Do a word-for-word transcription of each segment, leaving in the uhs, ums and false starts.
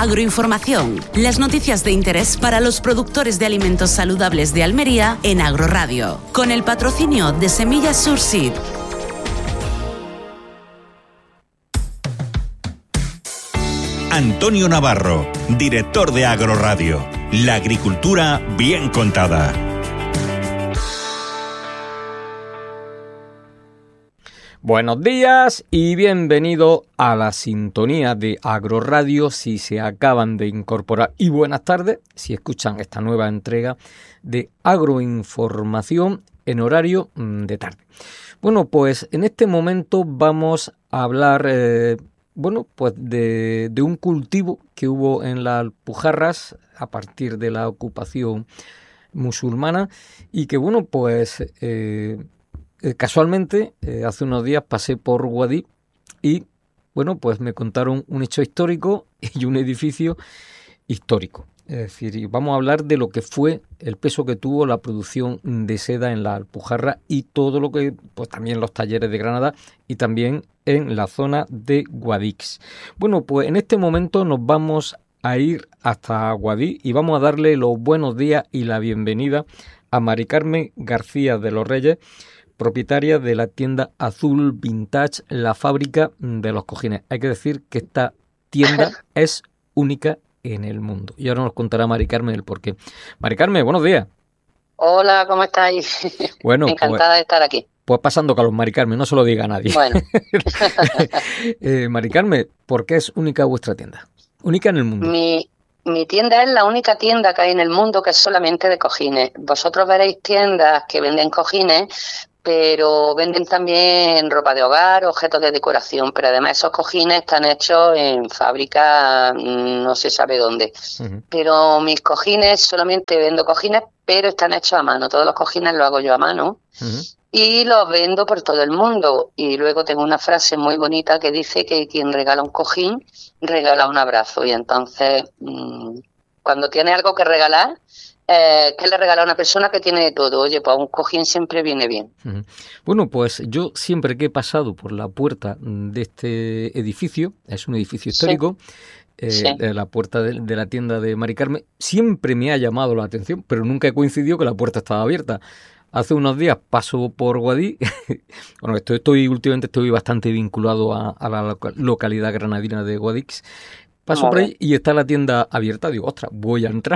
Agroinformación, las noticias de interés para los productores de alimentos saludables de Almería en Agroradio, con el patrocinio de Semillas Surseed. Antonio Navarro, director de Agroradio. La agricultura bien contada. Buenos días y bienvenido a la sintonía de Agroradio si se acaban de incorporar, y buenas tardes si escuchan esta nueva entrega de Agroinformación en horario de tarde. Bueno, pues en este momento vamos a hablar eh, bueno, pues de, de un cultivo que hubo en las Alpujarras a partir de la ocupación musulmana y que bueno, pues eh, Eh, casualmente, eh, hace unos días pasé por Guadix y, bueno, pues me contaron un hecho histórico y un edificio histórico. Es decir, vamos a hablar de lo que fue el peso que tuvo la producción de seda en la Alpujarra y todo lo que, pues también los talleres de Granada y también en la zona de Guadix. Bueno, pues en este momento nos vamos a ir hasta Guadix y vamos a darle los buenos días y la bienvenida a Mari Carmen García de los Reyes, propietaria de la tienda Azul Vintage, la fábrica de los cojines. Hay que decir que esta tienda es única en el mundo. Y ahora nos contará Mari Carmen el porqué. Mari Carmen, buenos días. Hola, ¿cómo estáis? Bueno, encantada pues, de estar aquí. Pues pasando calor, Mari Carmen, no se lo diga a nadie. Bueno. eh, Mari Carmen, ¿por qué es única vuestra tienda? Única en el mundo. Mi... Mi tienda es la única tienda que hay en el mundo que es solamente de cojines. Vosotros veréis tiendas que venden cojines, pero venden también ropa de hogar, objetos de decoración, pero además esos cojines están hechos en fábrica no se sabe dónde. Uh-huh. Pero mis cojines, solamente vendo cojines, pero están hechos a mano. Todos los cojines los hago yo a mano. Uh-huh. Y los vendo por todo el mundo. Y luego tengo una frase muy bonita que dice que quien regala un cojín, regala un abrazo. Y entonces, mmm, cuando tiene algo que regalar, eh, ¿qué le regala a una persona que tiene de todo? Oye, pues un cojín siempre viene bien. Uh-huh. Bueno, pues yo siempre que he pasado por la puerta de este edificio, es un edificio histórico, sí. Eh, sí. de la puerta de, de la tienda de Mari Carmen, siempre me ha llamado la atención, pero nunca he coincidido que la puerta estaba abierta. Hace unos días paso por Guadix, bueno, estoy, estoy últimamente estoy bastante vinculado a, a la localidad granadina de Guadix, paso por ahí y está la tienda abierta, digo, ostras, voy a entrar.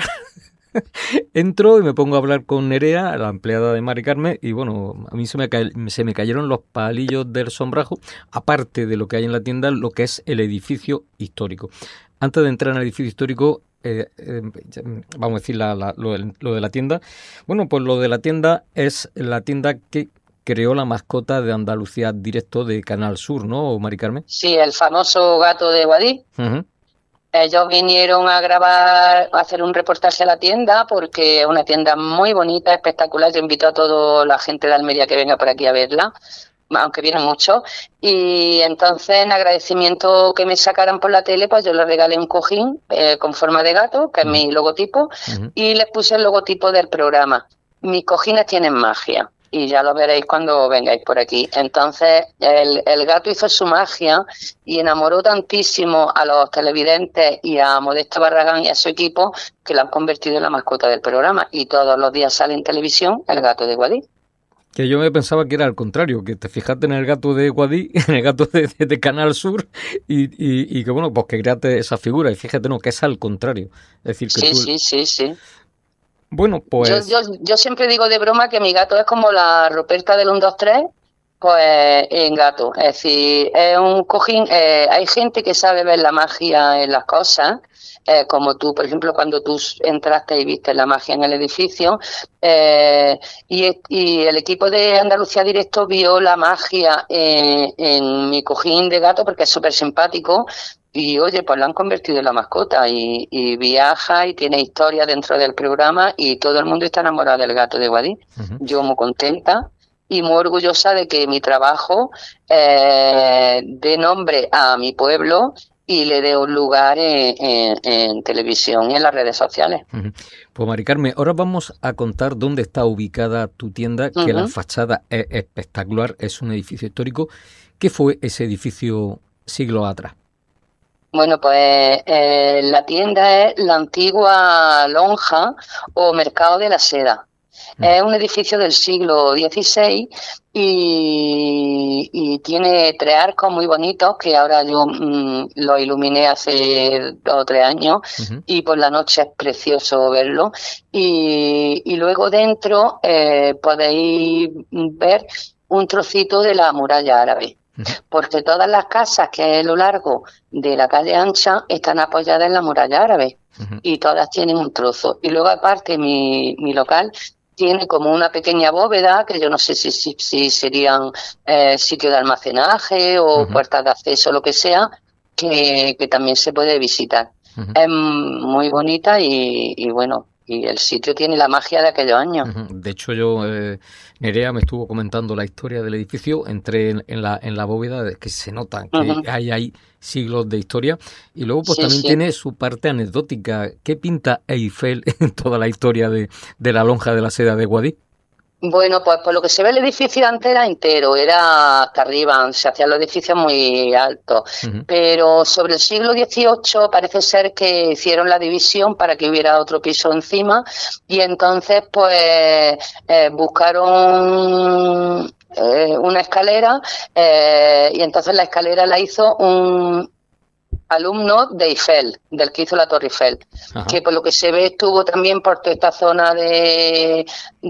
Entro y me pongo a hablar con Nerea, la empleada de Mari Carmen, y bueno, a mí se me, ca- se me cayeron los palillos del sombrajo, aparte de lo que hay en la tienda, lo que es el edificio histórico. Antes de entrar en el edificio histórico, Eh, eh, vamos a decir la, la, lo, lo de la tienda. Bueno, pues lo de la tienda es la tienda que creó la mascota de Andalucía Directo de Canal Sur, ¿no, Mari Carmen? Sí, el famoso gato de Guadix. Uh-huh. Ellos vinieron a grabar, a hacer un reportaje a la tienda porque es una tienda muy bonita, espectacular. Yo invito a toda la gente de Almería que venga por aquí a verla, aunque vienen muchos, y entonces en agradecimiento que me sacaran por la tele, pues yo les regalé un cojín eh, con forma de gato, que es uh-huh. mi logotipo, uh-huh. y les puse el logotipo del programa. Mis cojines tienen magia, y ya lo veréis cuando vengáis por aquí. Entonces el, el gato hizo su magia y enamoró tantísimo a los televidentes y a Modesto Barragán y a su equipo que lo han convertido en la mascota del programa, y todos los días sale en televisión el gato de Guadix. Que yo me pensaba que era al contrario, que te fijaste en el gato de Guadix, en el gato de, de, de Canal Sur, y, y, y que bueno, pues que creaste esa figura, y fíjate, no, que es al contrario. Es decir, que sí, tú... sí, sí, sí. Bueno, pues... Yo, yo, yo siempre digo de broma que mi gato es como la Ruperta del uno, dos, tres, pues en gato. Es decir, es un cojín, eh, hay gente que sabe ver la magia en las cosas, Eh, como tú, por ejemplo, cuando tú entraste y viste la magia en el edificio, eh, y, y el equipo de Andalucía Directo vio la magia en, en mi cojín de gato porque es súper simpático y, oye, pues lo han convertido en la mascota y, y viaja y tiene historia dentro del programa y todo el mundo está enamorado del gato de Guadix. Uh-huh. Yo muy contenta y muy orgullosa de que mi trabajo eh, dé nombre a mi pueblo y le dé un lugar en, en, en televisión y en las redes sociales. Uh-huh. Pues Mari Carmen, ahora vamos a contar dónde está ubicada tu tienda, que uh-huh. la fachada es espectacular, es un edificio histórico. ¿Qué fue ese edificio siglos atrás? Bueno, pues eh, la tienda es la antigua lonja o mercado de la seda. Es un edificio del siglo dieciséis y, y tiene tres arcos muy bonitos que ahora yo mmm, los iluminé hace dos o tres años uh-huh. y por la noche es precioso verlo. Y, y luego dentro eh, podéis ver un trocito de la muralla árabe. Porque todas las casas que hay a lo largo de la calle ancha están apoyadas en la muralla árabe uh-huh. y todas tienen un trozo. Y luego aparte mi, mi local tiene como una pequeña bóveda que yo no sé si, si, si serían eh, sitios de almacenaje o uh-huh. puertas de acceso o lo que sea, que, que también se puede visitar. Uh-huh. Es muy bonita y, y bueno, y el sitio tiene la magia de aquellos años. De hecho, yo, eh, Nerea me estuvo comentando la historia del edificio, entré en, en, la, en la bóveda, que se nota que uh-huh. hay, hay siglos de historia, y luego pues sí, también sí. tiene su parte anecdótica. ¿Qué pinta Eiffel en toda la historia de, de la lonja de la seda de Guadix? Bueno, pues por lo que se ve el edificio antes era entero, era hasta arriba, se hacían los edificios muy altos, uh-huh. pero sobre el siglo dieciocho parece ser que hicieron la división para que hubiera otro piso encima y entonces pues eh, buscaron eh, una escalera eh, y entonces la escalera la hizo un alumno de Eiffel, del que hizo la Torre Eiffel, Ajá. que por lo que se ve estuvo también por toda esta zona de,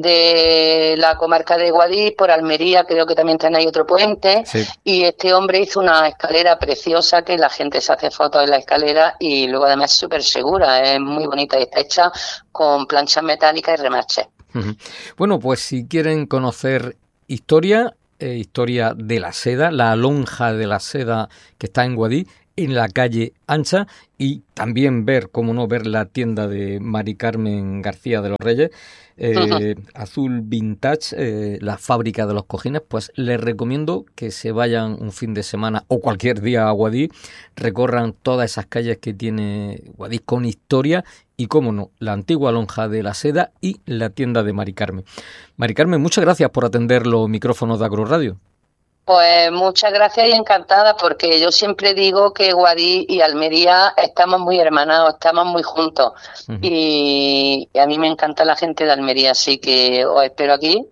de la comarca de Guadix, por Almería, creo que también tenéis otro puente, sí. y este hombre hizo una escalera preciosa que la gente se hace fotos en la escalera y luego además es súper segura, es muy bonita y está hecha con planchas metálicas y remaches. Uh-huh. Bueno, pues si quieren conocer historia, eh, historia de la seda, la lonja de la seda que está en Guadix, en la calle Ancha, y también ver, cómo no, ver la tienda de Mari Carmen García de los Reyes, eh, uh-huh. Azul Vintage, eh, la fábrica de los cojines, pues les recomiendo que se vayan un fin de semana o cualquier día a Guadix, recorran todas esas calles que tiene Guadix con historia y, cómo no, la antigua lonja de la seda y la tienda de Mari Carmen. Mari Carmen, muchas gracias por atender los micrófonos de Agroradio. Pues muchas gracias y encantada, porque yo siempre digo que Guadix y Almería estamos muy hermanados, estamos muy juntos. Uh-huh. Y, y a mí me encanta la gente de Almería, así que os espero aquí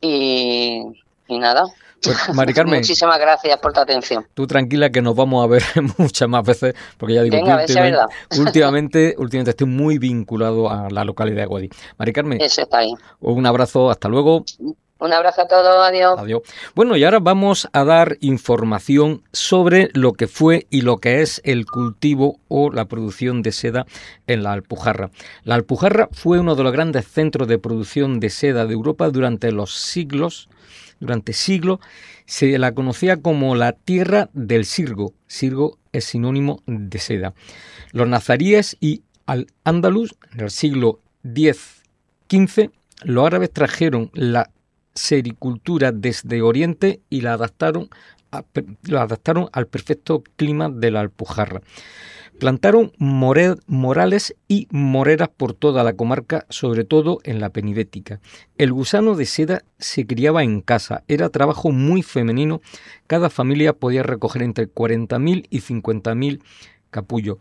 y, y nada. Pues, Mari Carmen, muchísimas gracias por tu atención. Tú tranquila que nos vamos a ver muchas más veces, porque ya digo Venga, que últimamente, últimamente, últimamente estoy muy vinculado a la localidad de Guadix. Mari Carmen, eso está ahí. Un abrazo, hasta luego. Un abrazo a todos, adiós. Adiós. Bueno, y ahora vamos a dar información sobre lo que fue y lo que es el cultivo o la producción de seda en la Alpujarra. La Alpujarra fue uno de los grandes centros de producción de seda de Europa durante los siglos, durante siglos. Se la conocía como la tierra del sirgo. Sirgo es sinónimo de seda. Los nazaríes y al-Ándalus, en el siglo diez quince, los árabes trajeron la sericultura desde Oriente y la adaptaron, a, la adaptaron al perfecto clima de la Alpujarra. Plantaron more, morales y moreras por toda la comarca, sobre todo en la penibética. El gusano de seda se criaba en casa, era trabajo muy femenino, cada familia podía recoger entre cuarenta mil y cincuenta mil capullos.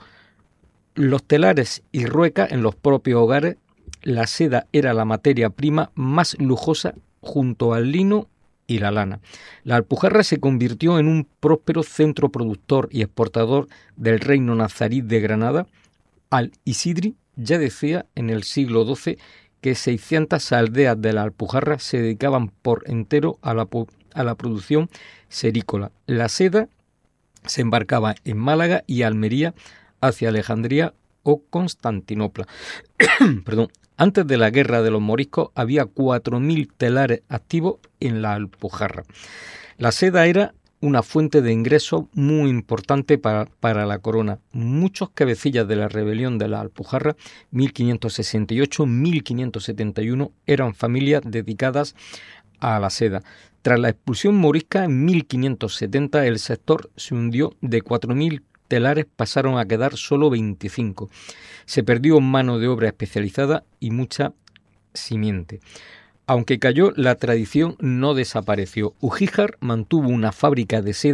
Los telares y ruecas en los propios hogares, la seda era la materia prima más lujosa junto al lino y la lana. La Alpujarra se convirtió en un próspero centro productor y exportador del reino nazarí de Granada. Al-Isidri ya decía en el siglo doce que seiscientas aldeas de la Alpujarra se dedicaban por entero a la, a la producción serícola. La seda se embarcaba en Málaga y Almería hacia Alejandría o Constantinopla. Perdón. Antes de la guerra de los moriscos había cuatro mil telares activos en la Alpujarra. La seda era una fuente de ingresos muy importante para, para la corona. Muchos cabecillas de la rebelión de la Alpujarra, mil quinientos sesenta y ocho a mil quinientos setenta y uno, eran familias dedicadas a la seda. Tras la expulsión morisca en mil quinientos setenta, el sector se hundió. De cuatro mil telares pasaron a quedar solo veinticinco. Se perdió mano de obra especializada y mucha simiente. Aunque cayó, la tradición no desapareció. Ujíjar mantuvo una fábrica de seda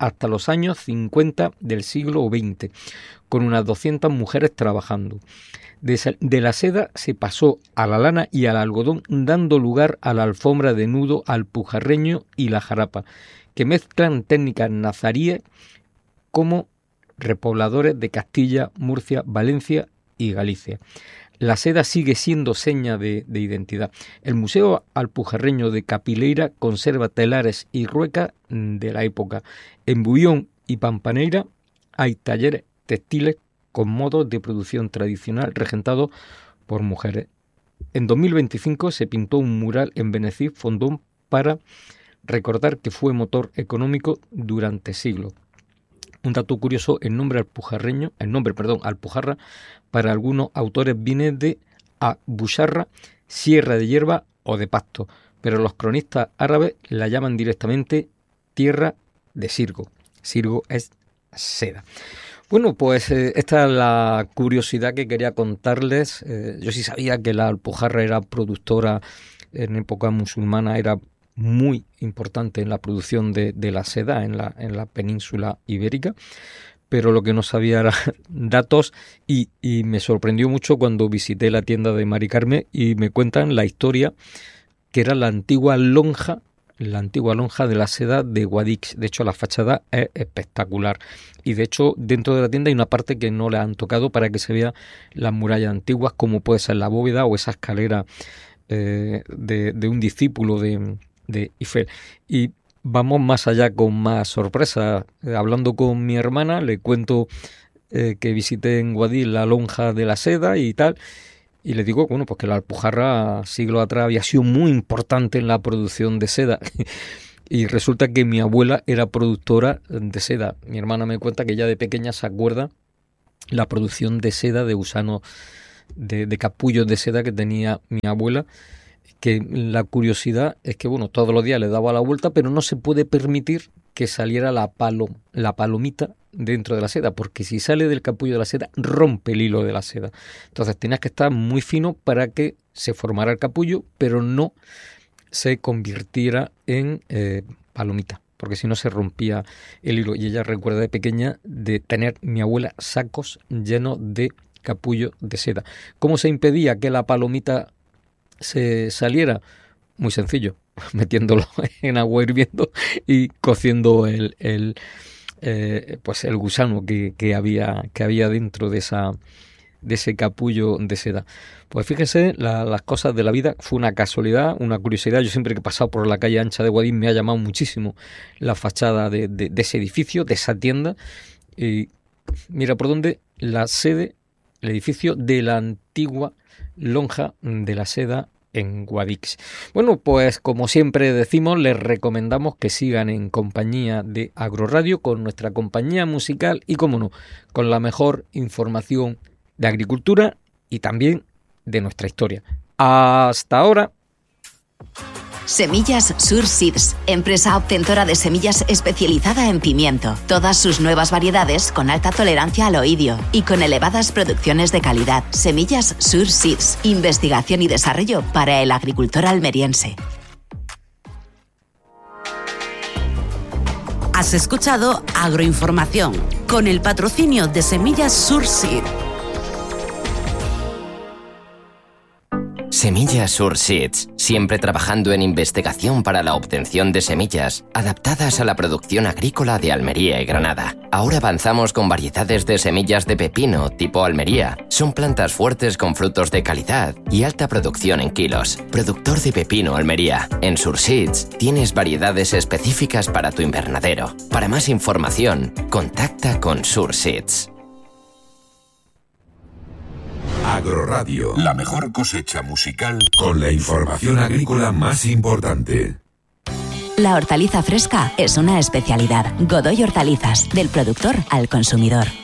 hasta los años cincuenta del siglo veinte, con unas doscientas mujeres trabajando. De, de la seda se pasó a la lana y al algodón, dando lugar a la alfombra de nudo, al pujarreño y la jarapa, que mezclan técnicas nazaríes como repobladores de Castilla, Murcia, Valencia y Galicia. La seda sigue siendo seña de, de identidad. El Museo Alpujarreño de Capileira conserva telares y ruecas de la época. En Bullón y Pampaneira hay talleres textiles con modos de producción tradicional regentados por mujeres. En dos mil veinticinco se pintó un mural en Benecís Fondón para recordar que fue motor económico durante siglos. Un dato curioso, el nombre alpujarreño, el nombre, perdón, Alpujarra, para algunos autores viene de Abuxarra, sierra de hierba o de pasto, pero los cronistas árabes la llaman directamente tierra de sirgo. Sirgo es seda. Bueno, pues eh, esta es la curiosidad que quería contarles. Eh, yo sí sabía que la Alpujarra era productora en época musulmana, era muy importante en la producción de, de la seda en la, en la península ibérica, pero lo que no sabía era datos y, y me sorprendió mucho cuando visité la tienda de Mari Carmen y me cuentan la historia que era la antigua lonja, la antigua lonja de la seda de Guadix. De hecho, la fachada es espectacular y de hecho dentro de la tienda hay una parte que no le han tocado para que se vea las murallas antiguas, como puede ser la bóveda o esa escalera eh, de, de un discípulo de de Eiffel. Y vamos más allá con más sorpresa. Eh, hablando con mi hermana, le cuento eh, que visité en Guadix la lonja de la seda y tal, y le digo, bueno, pues que la Alpujarra siglos atrás había sido muy importante en la producción de seda. Y resulta que mi abuela era productora de seda. Mi hermana me cuenta que ya de pequeña se acuerda la producción de seda, de gusanos, de, de capullos de seda que tenía mi abuela, que la curiosidad es que, bueno, todos los días le daba la vuelta, pero no se puede permitir que saliera la, palo, la palomita dentro de la seda, porque si sale del capullo de la seda, rompe el hilo de la seda. Entonces tenías que estar muy fino para que se formara el capullo, pero no se convirtiera en eh, palomita, porque si no se rompía el hilo. Y ella recuerda de pequeña de tener mi abuela sacos llenos de capullo de seda. ¿Cómo se impedía que la palomita se saliera? Muy sencillo, metiéndolo en agua hirviendo y cociendo el, el eh, pues el gusano que, que había que había dentro de esa de ese capullo de seda. Pues fíjese, la, las cosas de la vida. Fue una casualidad, una curiosidad. Yo siempre que he pasado por la calle ancha de Guadix me ha llamado muchísimo la fachada de, de, de ese edificio, de esa tienda. Y mira por dónde, la sede, el edificio de la antigua lonja de la seda en Guadix. Bueno, pues como siempre decimos, les recomendamos que sigan en compañía de Agroradio, con nuestra compañía musical y, como no, con la mejor información de agricultura y también de nuestra historia. Hasta ahora. Semillas Sur Seeds, empresa obtentora de semillas especializada en pimiento. Todas sus nuevas variedades con alta tolerancia al oidio y con elevadas producciones de calidad. Semillas Sur Seeds, investigación y desarrollo para el agricultor almeriense. Has escuchado Agroinformación con el patrocinio de Semillas Sur Seeds. Semillas Sur Seeds, siempre trabajando en investigación para la obtención de semillas adaptadas a la producción agrícola de Almería y Granada. Ahora avanzamos con variedades de semillas de pepino tipo Almería. Son plantas fuertes con frutos de calidad y alta producción en kilos. Productor de pepino Almería. En Sur Seeds tienes variedades específicas para tu invernadero. Para más información, contacta con Sur Seeds. Agroradio, la mejor cosecha musical con la información agrícola más importante. La hortaliza fresca es una especialidad. Godoy Hortalizas, del productor al consumidor.